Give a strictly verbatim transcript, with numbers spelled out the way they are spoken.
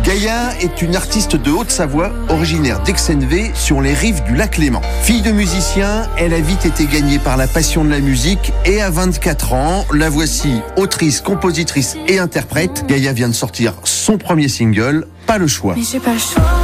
Gaïa est une artiste de Haute-Savoie, originaire d'Aix-en-V, sur les rives du lac Léman. Fille de musicien, elle a vite été gagnée par la passion de la musique et à vingt-quatre ans, la voici autrice, compositrice et interprète. Gaïa vient de sortir son premier single, Pas le choix. Mais j'ai pas le choix.